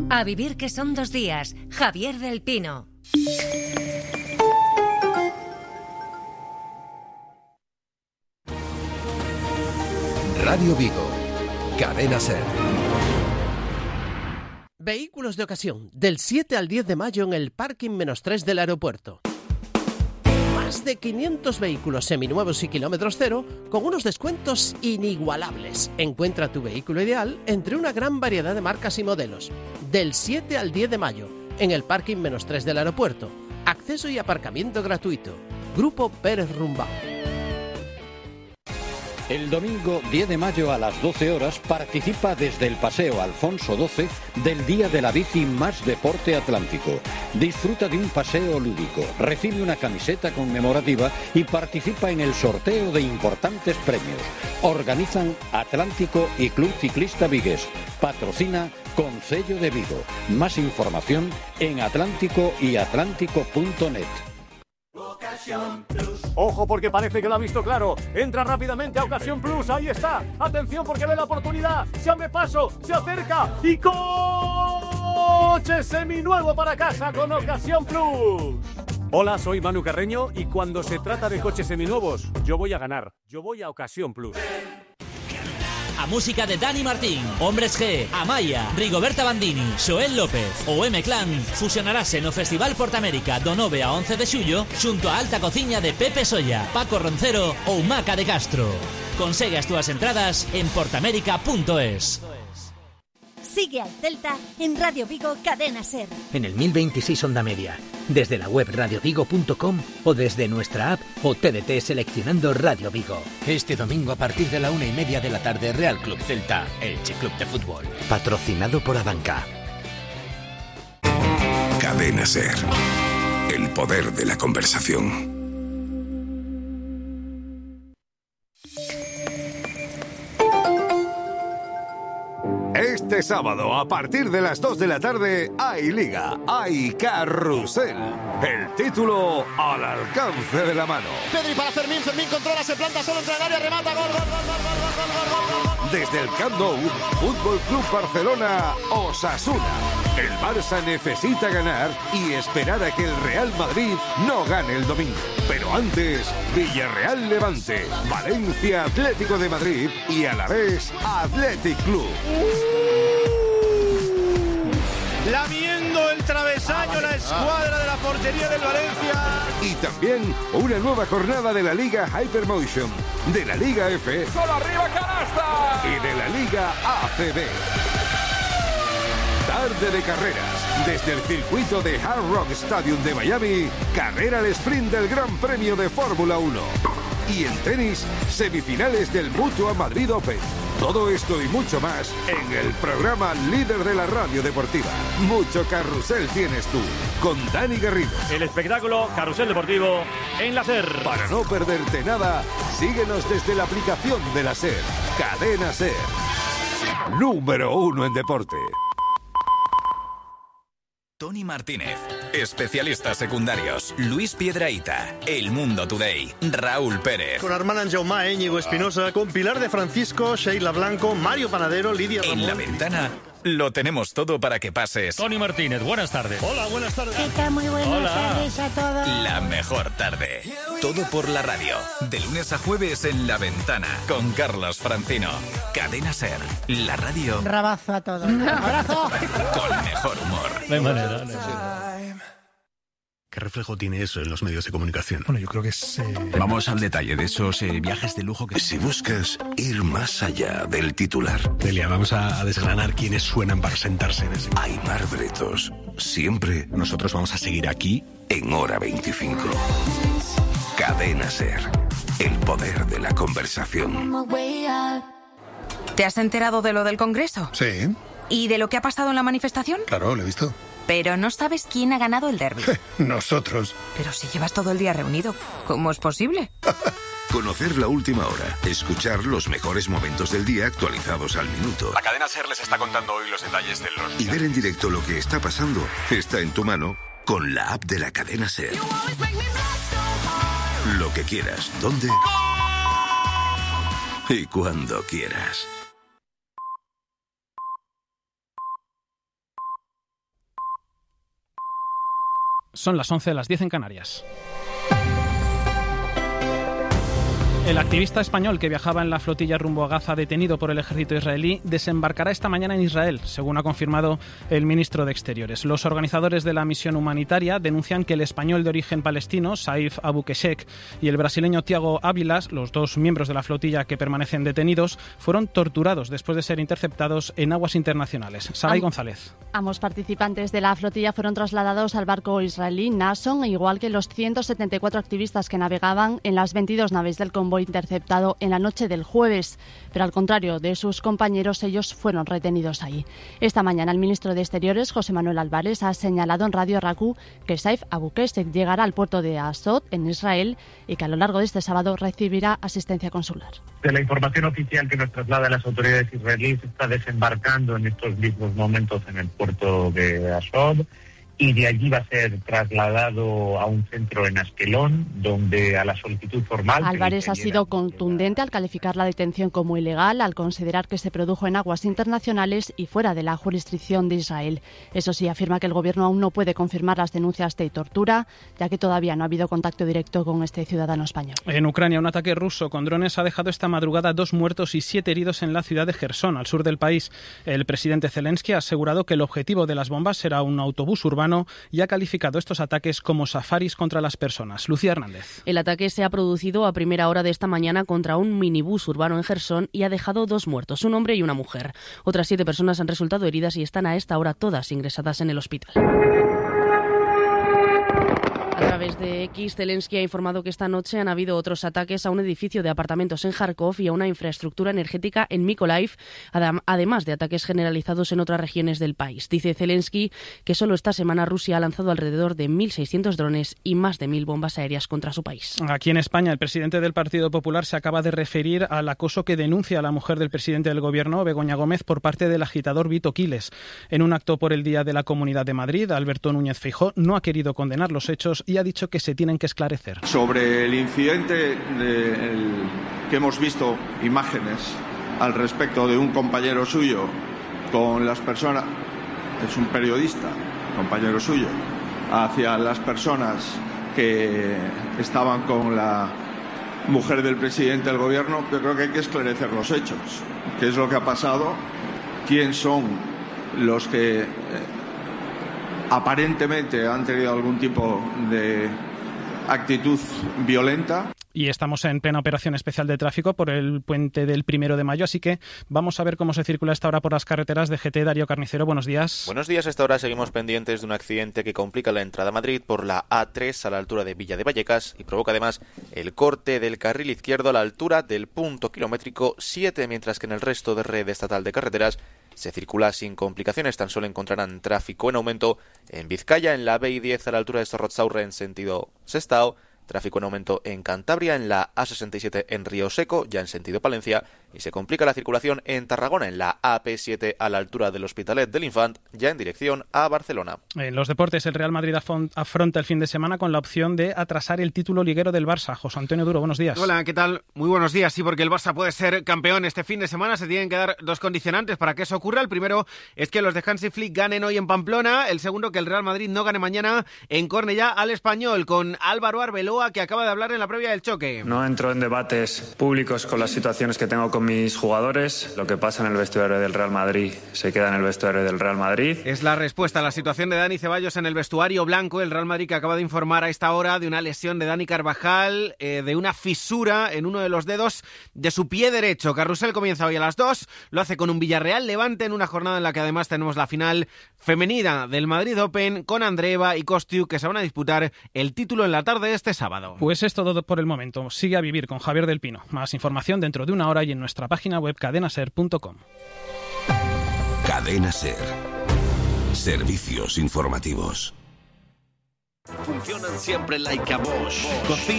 A vivir que son 2 días. Javier del Pino. Radio Vigo, Cadena SER. Vehículos de ocasión, del 7 al 10 de mayo en el parking -3 del aeropuerto. Más de 500 vehículos seminuevos y kilómetros cero con unos descuentos inigualables. Encuentra tu vehículo ideal entre una gran variedad de marcas y modelos. Del 7 al 10 de mayo en el parking -3 del aeropuerto. Acceso y aparcamiento gratuito. Grupo Pérez Rumbao. El domingo 10 de mayo a las 12 horas participa desde el Paseo Alfonso XII del Día de la Bici más Deporte Atlántico. Disfruta de un paseo lúdico, recibe una camiseta conmemorativa y participa en el sorteo de importantes premios. Organizan Atlántico y Club Ciclista Vigués. Patrocina Concello de Vigo. Más información en Atlántico y atlántico.net. Ojo, porque parece que lo ha visto claro. Entra rápidamente a Ocasión Plus. Ahí está. Atención, porque ve la oportunidad. Se abre paso, se acerca y coche seminuevo para casa con Ocasión Plus. Hola, soy Manu Carreño y cuando se trata de coches seminuevos, yo voy a ganar. Yo voy a Ocasión Plus. A música de Dani Martín, Hombres G, Amaya, Rigoberta Bandini, Xoel López ou M-Clan fusionarase no Festival Portamérica do 9 a 11 de xullo xunto a alta cociña de Pepe Solla, Paco Roncero ou Maca de Castro. Consegue as túas entradas en portamérica.es. Sigue al Celta en Radio Vigo Cadena SER. En el 1026 Onda Media, desde la web radiovigo.com o desde nuestra app o TDT seleccionando Radio Vigo. Este domingo a partir de la 1:30 de la tarde, Real Club Celta, Elche Club de Fútbol. Patrocinado por Abanca. Cadena SER. El poder de la conversación. Este sábado, a partir de las 2 de la tarde, hay Liga, hay Carrusel. El título al alcance de la mano. Pedri para Fermín, Fermín controla, se planta solo entre el área, remata, gol, gol, gol, gol, gol, gol, gol, gol. Desde el Camp Nou, Fútbol Club Barcelona, Osasuna. El Barça necesita ganar y esperar a que el Real Madrid no gane el domingo. Pero antes, Villarreal Levante, Valencia Atlético de Madrid y a la vez Athletic Club. Lamiendo el travesaño la escuadra de la portería del Valencia. Y también una nueva jornada de la Liga Hypermotion, de la Liga F, ¡Solo arriba, canasta! y de la Liga ACB. Tarde de carreras, desde el circuito de Hard Rock Stadium de Miami, carrera al sprint del Gran Premio de Fórmula 1. Y en tenis, semifinales del Mutua Madrid Open. Todo esto y mucho más en el programa líder de la radio deportiva. Mucho carrusel tienes tú, con Dani Garrido. El espectáculo Carrusel Deportivo en la SER. Para no perderte nada, síguenos desde la aplicación de la SER. Cadena SER. Número 1 en deporte. Tony Martínez, especialistas secundarios, Luis Piedrahita, El Mundo Today, Raúl Pérez. Con Armand Jaume, Íñigo Espinosa, con Pilar de Francisco, Sheila Blanco, Mario Panadero, Lidia Ramón. En La Ventana lo tenemos todo para que pases. Tony Martínez, buenas tardes. Hola, buenas tardes. ¿Qué tal? Muy buenas tardes a todos. La mejor tarde. Todo por la radio. De lunes a jueves en La Ventana. Con Carlos Francino. Cadena SER. La radio. Rabazo a todos. ¡Abrazo! Con mejor humor. No hay manera. ¿Qué reflejo tiene eso en los medios de comunicación? Bueno, yo creo que es... Vamos al detalle de esos viajes de lujo que... Si buscas ir más allá del titular, Delia, vamos a desgranar quiénes suenan para sentarse en ese... Aimar Bretos, siempre Nosotros vamos a seguir aquí. en Hora 25. Cadena SER. El poder de la conversación. ¿Te has enterado de lo del Congreso? Sí, ¿Y de lo que ha pasado en la manifestación? claro, lo he visto. Pero no sabes quién ha ganado el derbi. Nosotros. Pero si llevas todo el día reunido, ¿cómo es posible? Conocer la última hora, escuchar los mejores momentos del día actualizados al minuto. La cadena SER les está contando hoy los detalles de los... Y ver en directo lo que está pasando está en tu mano con la app de la cadena SER. Lo que quieras, dónde y cuando quieras. Son las 11, las 10 en Canarias. El activista español que viajaba en la flotilla rumbo a Gaza, detenido por el ejército israelí, desembarcará esta mañana en Israel, según ha confirmado el ministro de Exteriores. Los organizadores de la misión humanitaria denuncian que el español de origen palestino, Saif Abukeshek, y el brasileño Tiago Ávilas, los dos miembros de la flotilla que permanecen detenidos, fueron torturados después de ser interceptados en aguas internacionales. Saray González. Ambos participantes de la flotilla fueron trasladados al barco israelí Nason, igual que los 174 activistas que navegaban en las 22 naves del convoy interceptado en la noche del jueves, pero al contrario de sus compañeros, ellos fueron retenidos ahí. Esta mañana el ministro de Exteriores, José Manuel Álvarez, ha señalado en Radio RACU que Saif Abukeshek llegará al puerto de Asdod, en Israel, y que a lo largo de este sábado recibirá asistencia consular. De la información oficial que nos trasladan las autoridades israelíes, está desembarcando en estos mismos momentos en el puerto de Asdod, y de allí va a ser trasladado a un centro en Askelón, donde a la solicitud formal... Álvarez ha sido contundente al calificar la detención como ilegal, al considerar que se produjo en aguas internacionales y fuera de la jurisdicción de Israel. Eso sí, afirma que el gobierno aún no puede confirmar las denuncias de tortura, ya que todavía no ha habido contacto directo con este ciudadano español. En Ucrania, un ataque ruso con drones ha dejado esta madrugada 2 muertos y 7 heridos en la ciudad de Jersón, al sur del país. El presidente Zelensky ha asegurado que el objetivo de las bombas será un autobús urbano y ha calificado estos ataques como safaris contra las personas. Lucía Hernández. El ataque se ha producido a primera hora de esta mañana contra un minibús urbano en Jersón y ha dejado 2 muertos, un hombre y una mujer. Otras 7 personas han resultado heridas y están a esta hora todas ingresadas en el hospital. A través de X, Zelensky ha informado que esta noche han habido otros ataques a un edificio de apartamentos en Kharkov y a una infraestructura energética en Mykolaiv, además de ataques generalizados en otras regiones del país. Dice Zelensky que solo esta semana Rusia ha lanzado alrededor de 1.600 drones y más de 1.000 bombas aéreas contra su país. Aquí en España, el presidente del Partido Popular se acaba de referir al acoso que denuncia a la mujer del presidente del Gobierno, Begoña Gómez, por parte del agitador Vito Quiles. En un acto por el Día de la Comunidad de Madrid, Alberto Núñez Feijóo no ha querido condenar los hechos y ha dicho que se tienen que esclarecer. Sobre el incidente que hemos visto imágenes al respecto de un compañero suyo con las personas, es un periodista, compañero suyo, hacia las personas que estaban con la mujer del presidente del Gobierno, yo creo que hay que esclarecer los hechos. ¿Qué es lo que ha pasado? ¿Quién son los que aparentemente han tenido algún tipo de actitud violenta? Y estamos en plena operación especial de tráfico por el puente del 1 de mayo, así que vamos a ver cómo se circula a esta hora por las carreteras de GT. Darío Carnicero, buenos días. Buenos días, a esta hora seguimos pendientes de un accidente que complica la entrada a Madrid por la A3 a la altura de Villa de Vallecas y provoca además el corte del carril izquierdo a la altura del punto kilométrico 7, mientras que en el resto de red estatal de carreteras se circula sin complicaciones. Tan solo encontrarán tráfico en aumento en Vizcaya, en la BI10 a la altura de Zorrotzaurre en sentido Sestao, tráfico en aumento en Cantabria, en la A67 en Río Seco, ya en sentido Palencia, y se complica la circulación en Tarragona, en la AP7 a la altura del Hospitalet del Infant, ya en dirección a Barcelona. En los deportes, el Real Madrid afronta el fin de semana con la opción de atrasar el título liguero del Barça. José Antonio Duro, buenos días. Hola, ¿qué tal? Muy buenos días. Sí, porque el Barça puede ser campeón este fin de semana. Se tienen que dar 2 condicionantes para que eso ocurra. El primero es que los de Hansi Flick ganen hoy en Pamplona. El segundo, que el Real Madrid no gane mañana en Cornellá al Español, con Álvaro Arbeloa, que acaba de hablar en la previa del choque. No entro en debates públicos con las situaciones que tengo con mis jugadores. Lo que pasa en el vestuario del Real Madrid se queda en el vestuario del Real Madrid. Es la respuesta a la situación de Dani Ceballos en el vestuario blanco. El Real Madrid, que acaba de informar a esta hora de una lesión de Dani Carvajal, de una fisura en uno de los dedos de su pie derecho. Carrusel comienza hoy a las 2. Lo hace con un Villarreal Levante en una jornada en la que además tenemos la final femenina del Madrid Open con Andreeva y Kostiuk, que se van a disputar el título en la tarde de este sábado. Pues es todo por el momento. Sigue a vivir con Javier del Pino. Más información dentro de una hora y en nuestra página web cadenaser.com. Cadena Ser. Servicios informativos. Funcionan siempre like a Bosch.